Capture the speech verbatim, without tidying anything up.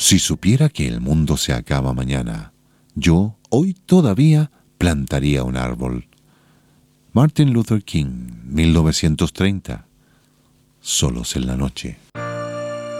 Si supiera que el mundo se acaba mañana, yo hoy todavía plantaría un árbol. Martin Luther King, mil novecientos treinta. Solos en la noche.